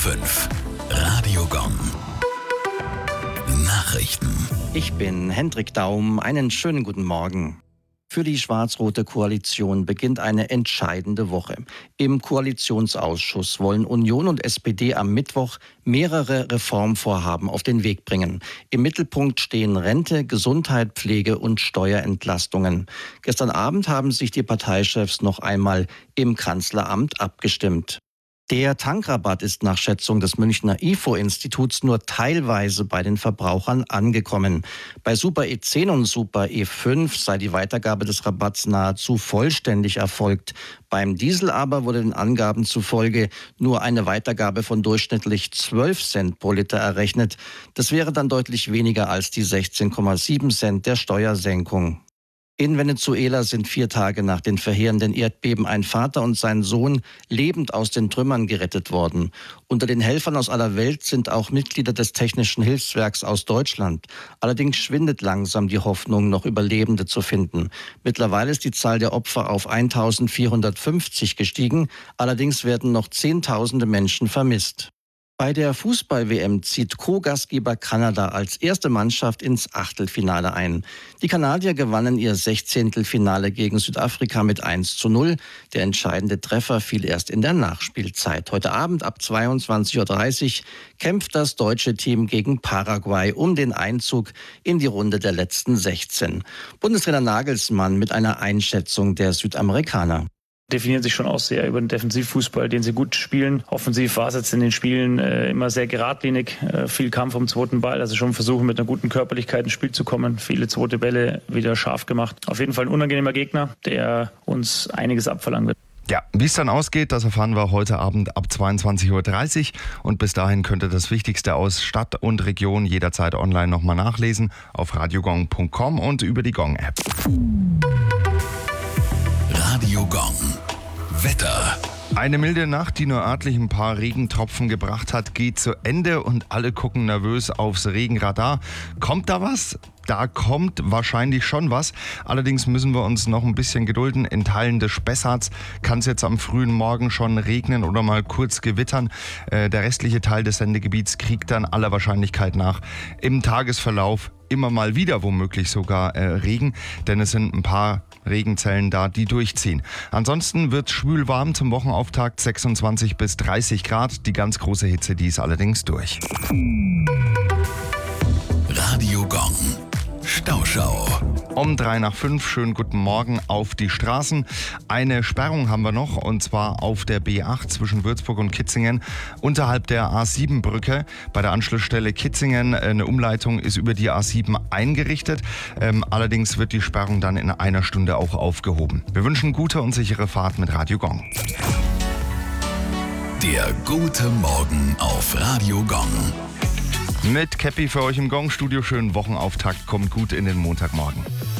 5. Radio Gong. Nachrichten. Ich bin Hendrik Daum. Einen schönen guten Morgen. Für die schwarz-rote Koalition beginnt eine entscheidende Woche. Im Koalitionsausschuss wollen Union und SPD am Mittwoch mehrere Reformvorhaben auf den Weg bringen. Im Mittelpunkt stehen Rente, Gesundheit, Pflege und Steuerentlastungen. Gestern Abend haben sich die Parteichefs noch einmal im Kanzleramt abgestimmt. Der Tankrabatt ist nach Schätzung des Münchner IFO-Instituts nur teilweise bei den Verbrauchern angekommen. Bei Super E10 und Super E5 sei die Weitergabe des Rabatts nahezu vollständig erfolgt. Beim Diesel aber wurde den Angaben zufolge nur eine Weitergabe von durchschnittlich 12 Cent pro Liter errechnet. Das wäre dann deutlich weniger als die 16,7 Cent der Steuersenkung. In Venezuela sind 4 Tage nach den verheerenden Erdbeben ein Vater und sein Sohn lebend aus den Trümmern gerettet worden. Unter den Helfern aus aller Welt sind auch Mitglieder des Technischen Hilfswerks aus Deutschland. Allerdings schwindet langsam die Hoffnung, noch Überlebende zu finden. Mittlerweile ist die Zahl der Opfer auf 1450 gestiegen. Allerdings werden noch Zehntausende Menschen vermisst. Bei der Fußball-WM zieht Co-Gastgeber Kanada als erste Mannschaft ins Achtelfinale ein. Die Kanadier gewannen ihr 16. Finale gegen Südafrika mit 1:0. Der entscheidende Treffer fiel erst in der Nachspielzeit. Heute Abend ab 22:30 Uhr kämpft das deutsche Team gegen Paraguay um den Einzug in die Runde der letzten 16. Bundestrainer Nagelsmann mit einer Einschätzung der Südamerikaner. Definieren sich schon auch sehr über den Defensivfußball, den sie gut spielen. Offensiv war es jetzt in den Spielen immer sehr geradlinig, viel Kampf um den zweiten Ball, also schon versuchen mit einer guten Körperlichkeit ins Spiel zu kommen, viele zweite Bälle wieder scharf gemacht. Auf jeden Fall ein unangenehmer Gegner, der uns einiges abverlangen wird. Ja, wie es dann ausgeht, das erfahren wir heute Abend ab 22:30 Uhr. Und bis dahin könnt ihr das Wichtigste aus Stadt und Region jederzeit online nochmal nachlesen auf radiogong.com und über die Gong-App. Radio Gong. Wetter. Eine milde Nacht, die nur örtlich ein paar Regentropfen gebracht hat, geht zu Ende und alle gucken nervös aufs Regenradar. Kommt da was? Da kommt wahrscheinlich schon was. Allerdings müssen wir uns noch ein bisschen gedulden. In Teilen des Spessarts kann es jetzt am frühen Morgen schon regnen oder mal kurz gewittern. Der restliche Teil des Sendegebiets kriegt dann aller Wahrscheinlichkeit nach im Tagesverlauf immer mal wieder womöglich sogar Regen, denn es sind ein paar Regenzellen da, die durchziehen. Ansonsten wird es schwül warm zum Wochenauftakt, 26 bis 30 Grad. Die ganz große Hitze, die ist allerdings durch. Radio Gong. Stauschau. Um 5:03, schönen guten Morgen auf die Straßen. Eine Sperrung haben wir noch, und zwar auf der B8 zwischen Würzburg und Kitzingen unterhalb der A7-Brücke. Bei der Anschlussstelle Kitzingen, eine Umleitung ist über die A7 eingerichtet. Allerdings wird die Sperrung dann in einer Stunde auch aufgehoben. Wir wünschen gute und sichere Fahrt mit Radio Gong. Der gute Morgen auf Radio Gong. Mit Käppi für euch im Gong-Studio. Schönen Wochenauftakt. Kommt gut in den Montagmorgen.